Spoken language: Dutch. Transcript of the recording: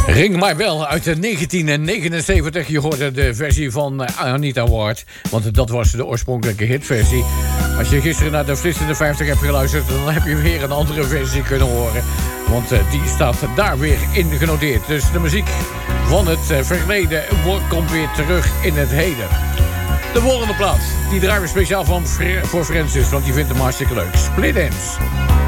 Ring My Bell uit 1979. Je hoorde de versie van Anita Ward. Want dat was de oorspronkelijke hitversie. Als je gisteren naar de Flitsende 50 hebt geluisterd, dan heb je weer een andere versie kunnen horen. Want die staat daar weer in genoteerd. Dus de muziek van het verleden komt weer terug in het heden. De volgende plaat, die draaien we speciaal voor Francis, want die vindt hem hartstikke leuk. Split Ends.